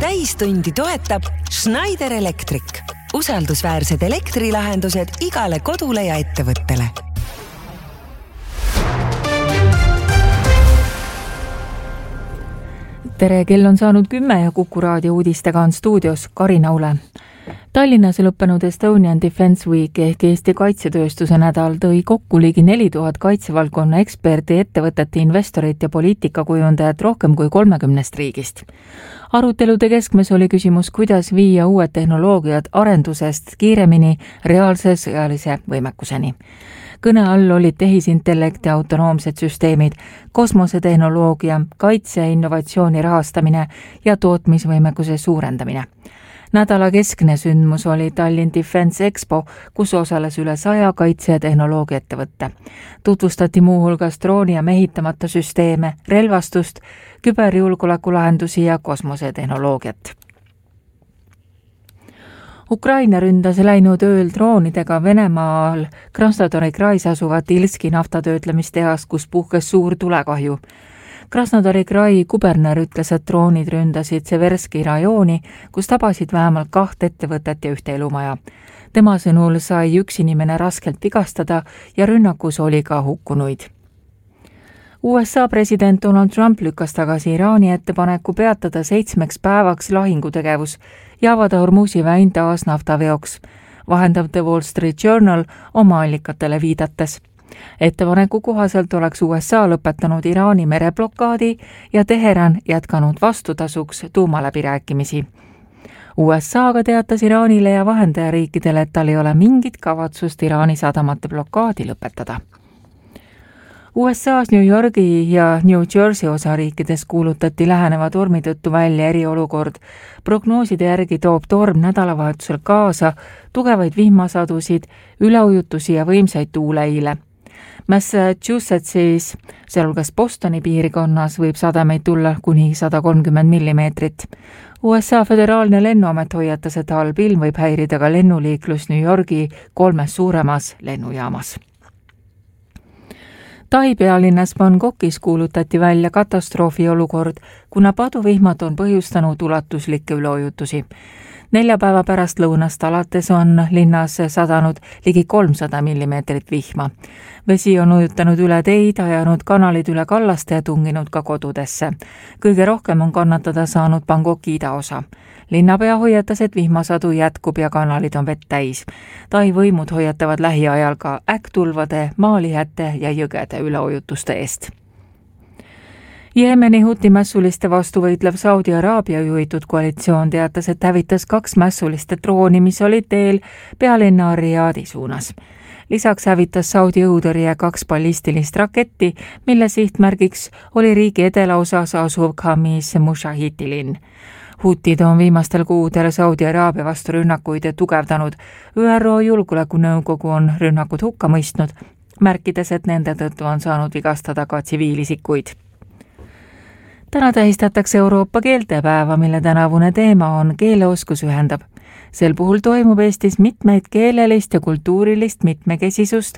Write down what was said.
täistundi toetab Schneider Electric. Usaldusväärsed elektrilahendused igale kodule ja ettevõttele. Tere, kell on saanud 10 ja Kuku raadio uudistega on stuudios Karin Aule. Tallinnas lõppenud Estonian Defense Week ehk Eesti kaitsetööstuse nädal tõi kokku ligi 4000 kaitsevaldkonna eksperti, ettevõtete, investorit ja poliitikakujundajat rohkem kui 30 riigist. Arutelude keskmes oli küsimus, kuidas viia uued tehnoloogiad arendusest kiiremini reaalse sõjalise võimekuseni. Kõne all olid tehisintellekt ja autonoomsed süsteemid, kosmosetehnoloogia, kaitse ja innovatsiooni rahastamine ja tootmisvõimekuse suurendamine. Nädala keskne sündmus oli Tallinn Defense Expo, kus osales üle 100 kaitse- ja tehnoloogia ettevõtte. Tutvustati muuhulgas drooni ja mehitamata süsteeme, relvastust, küberjulgeolekulahendusi ja kosmosetehnoloogiat. Ukraina ründas läinud ööl droonidega Venemaal Krasnodari krais asuvat Ilski naftatöötlemistehas, kus puhkes suur tulekahju. Krasnodari krai kuberner ütles, et droonid ründasid Severski rajooni, kus tabasid vähemalt 2 ettevõtet ja 1 elumaja. Tema sõnul sai 1 inimene raskelt vigastada ja rünnakus oli ka hukkunuid. USA president Donald Trump lükkas tagasi Iraani ettepaneku peatada 7 päevaks lahingutegevus ja avada Hormuzi väin taas naftaveoks, vahendab The Wall Street Journal oma allikatele viidates. Ettepaneku kohaselt oleks USA lõpetanud Iraani mereblokaadi ja Teheran jätkanud vastutasuks tuumaläbirääkimisi. USA aga teatas Iraanile ja vahendajariikidele, et tal ei ole mingit kavatsust Iraani sadamate blokaadi lõpetada. USA's New Yorgi ja New Jersey osariikides kuulutati läheneva tormi tõttu välja eriolukord. Prognooside järgi toob torm nädalavahetusel kaasa tugevaid vihmasadusid, üleujutusi ja võimsaid tuuleile. Massachusettsis, sealhulgas Bostoni piirkonnas, võib sademeid tulla kuni 130 millimeetrit. USA föderaalne lennuamet hoiatas, et halb ilm võib häirida ka lennuliiklus New Yorgi 3 suuremas lennujaamas. Tai pealinnas Bangkokis kuulutati välja katastroofiolukord, kuna paduvihmad on põhjustanud ulatuslikke üleujutusi. 4 päeva pärast lõunast alates on linnas sadanud ligi 300 millimeetrit vihma. Vesi on ujutanud üle teid, ajanud kanalid üle kallaste ja tunginud ka kodudesse. Kõige rohkem on kannatada saanud Bangkoki idaosa. Linnapea hoiatas, et vihmasadu jätkub ja kanalid on vett täis. Tai võimud hoiatavad lähiajal ka äkkutulvade, maalihätte ja jõgede üleujutuste eest. Jeemeni Huti mässuliste vastu võitlev Saudi Araabia juhitud koalitsioon teatas, et hävitas 2 mässuliste drooni, mis olid teel pealinna Riyadi suunas. Lisaks hävitas Saudi õhutõrje 2 ballistilist raketti, mille sihtmärgiks oli riigi edelaosas asuv Khamis Mushahiti linn. Hutid on viimastel kuudel Saudi Araabia vastu rünnakuid tugevdanud. ÜRO Julgeolekunõukogu on rünnakud hukka mõistnud, märkides, et nende tõttu on saanud vigastada ka tsiviilisikuid. Täna tähistatakse Euroopa keeltepäeva, mille tänavune teema on keeleoskus ühendab. Sel puhul toimub Eestis mitmeid keelelist ja kultuurilist mitmekesisust